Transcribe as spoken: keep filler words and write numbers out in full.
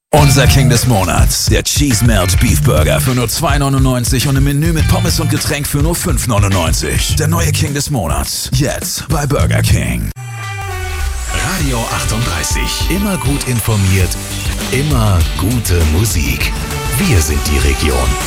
Unser King des Monats, der Cheese Melt Beef Burger für nur zwei neunundneunzig und im Menü mit Pommes und Getränk für nur fünf neunundneunzig. Der neue King des Monats, jetzt bei Burger King. Radio achtunddreißig, immer gut informiert, immer gute Musik. Wir sind die Region.